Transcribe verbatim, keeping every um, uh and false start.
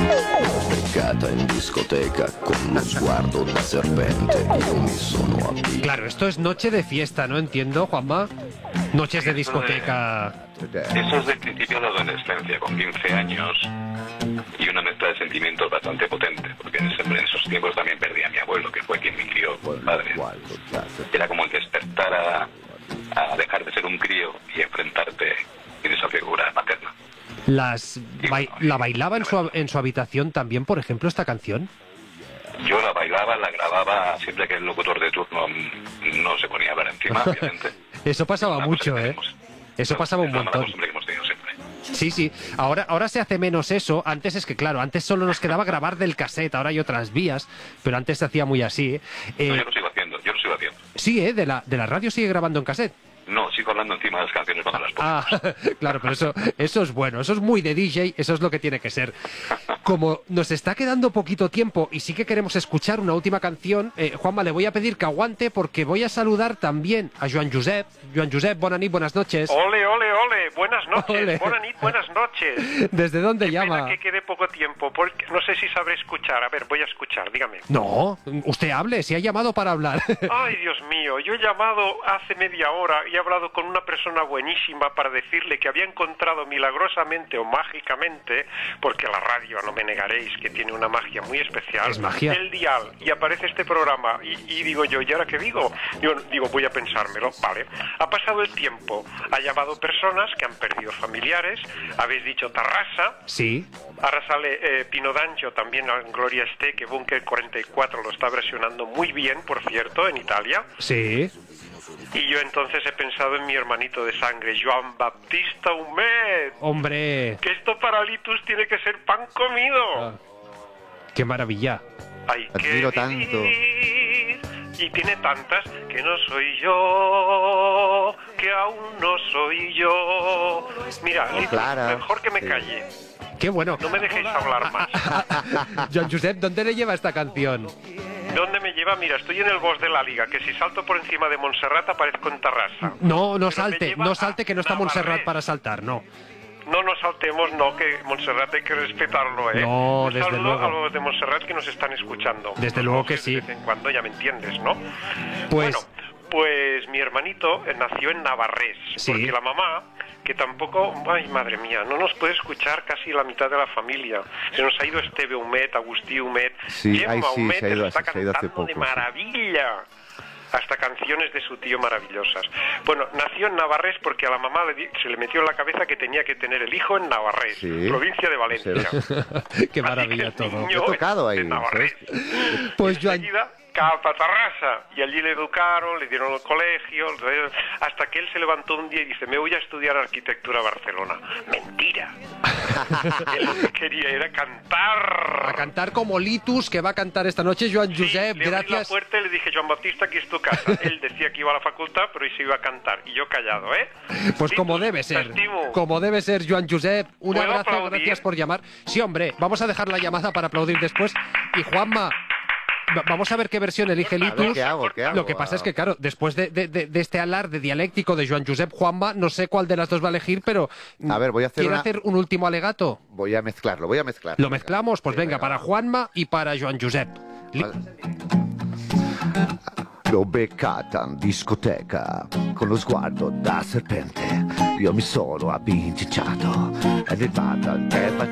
Beccata in discoteca con lo sguardo da serpente, io mi sono abituato. Claro, esto es noche de fiesta, ¿no? Entiendo, Juanma. Noches de discoteca. Eso es del principio de la adolescencia, con quince años, y una mezcla de sentimientos bastante potente, porque en, ese- en esos tiempos también perdí a mi abuelo, que fue quien me crió como padre. Era como el despertar a, a dejar de ser un crío y enfrentarte en esa figura materna. Las bai- ¿La bailaba en su, en su habitación también, por ejemplo, esta canción? Yo la bailaba, la grababa siempre que el locutor de turno mm, no se ponía a hablar encima, obviamente. Eso pasaba Una mucho, cosa que ¿eh? tenemos- Eso pasaba un es la mala montón. costumbre que hemos tenido siempre. Sí, sí. Ahora, ahora se hace menos eso. Antes es que, claro, antes solo nos quedaba grabar del cassette. Ahora hay otras vías, pero antes se hacía muy así. ¿eh? No, Eh, yo lo sigo haciendo, yo lo sigo haciendo. sí, ¿eh? De la, de la radio sigue grabando en cassette. No, sigo hablando encima de las canciones cuando las pongo. Ah, claro, pero eso, eso es bueno, eso es muy de D J, eso es lo que tiene que ser. Como nos está quedando poquito tiempo y sí que queremos escuchar una última canción, eh, Juanma, le voy a pedir que aguante porque voy a saludar también a Joan Josep. Joan Josep, bona nit, buenas noches. Ole, ole, ole, buenas noches, Ole. buena nit, buenas noches. ¿Desde dónde Qué llama? pena que quede poco tiempo, porque no sé si sabré escuchar. A ver, voy a escuchar, dígame. No, usted hable, si ha llamado para hablar. Ay, Dios mío, yo he llamado hace media hora y he hablado con una persona buenísima para decirle que había encontrado milagrosamente o mágicamente, porque la radio, no me negaréis, que tiene una magia muy especial, Es magia. el dial, y aparece este programa, y, y digo yo, ¿y ahora qué digo? Yo digo, voy a pensármelo, vale. Ha pasado el tiempo, ha llamado personas que han perdido familiares, habéis dicho Tarrasa, Sí, ahora sale eh, Pino D'Angio, también en Gloria esté, que Bunker cuarenta y cuatro lo está versionando muy bien, por cierto, en Italia. sí. Y yo entonces he pensado en mi hermanito de sangre, Joan Baptista Humet. Hombre, Que esto para Litus tiene que ser pan comido. Ah. qué maravilla. Hay que Admiro tanto. vivir. Y tiene tantas que no soy yo, que aún no soy yo. Mira, Litus, Clara, mejor que me sí. calle. Qué bueno. No me dejéis hablar más. Joan Josep, ¿dónde le lleva esta canción? ¿Dónde me lleva? Mira, estoy en el boss de la liga, que si salto por encima de Montserrat aparezco en Tarrasa. No, no Pero me salte, lleva no salte que no está a Montserrat Navarrés. para saltar, no. No nos saltemos, no, que Montserrat hay que respetarlo, ¿eh? No, Un desde saludo luego. a los de Montserrat que nos están escuchando. Desde Los luego que voces sí. De vez en cuando, ya me entiendes, ¿no? Pues- Bueno, pues mi hermanito eh, nació en Navarrés, Sí. porque la mamá, que tampoco, ay madre mía, no nos puede escuchar casi la mitad de la familia. Se nos ha ido Esteve Humet, Agustí Humet, Sí, Gemma ay, sí, Humet se ha ido está hace- se ha ido hace cantando de poco, sí. maravilla. Hasta canciones de su tío maravillosas. Bueno, nació en Navarrés porque a la mamá le di- se le metió en la cabeza que tenía que tener el hijo en Navarrés, Sí. provincia de Valencia. Qué Así maravilla que el todo. niño Yo he tocado es de ahí, Navarrés. Pues Joan, Enseguida, capa a Tarrasa, y allí le educaron, le dieron el colegio, le- hasta que él se levantó un día y dice, me voy a estudiar arquitectura a Barcelona. Mentira. Él lo que quería era cantar. a cantar como Litus, que va a cantar esta noche, Joan Sí, Josep, le abrí la gracias. puerta y le dije, Joan Bautista, aquí es tu casa. Él decía que iba a la facultad, pero hoy se iba a cantar. Y yo callado, ¿eh? Pues Sí, como tú, debe te ser, estimo. como debe ser, Joan Josep, un ¿Puedo abrazo, aplaudir? gracias por llamar. Sí, hombre, vamos a dejar la llamada para aplaudir después. Y Juanma, va- vamos a ver qué versión elige A ver, Litus. ¿qué hago? ¿Qué hago? Lo que pasa es que, claro, después de, de- de- de este alarde dialéctico de Joan Josep Juanma, no sé cuál de las dos va a elegir, pero A ver, voy a hacer ¿quiere una- hacer un último alegato? Voy a mezclarlo, voy a mezclar. ¿Lo mezclamos? Pues Sí, venga, para va. Juanma y para Joan Josep. Li- Vale. L'ho beccata in discoteca con lo sguardo da serpente. Io mi sono abbincicciato ed è fatta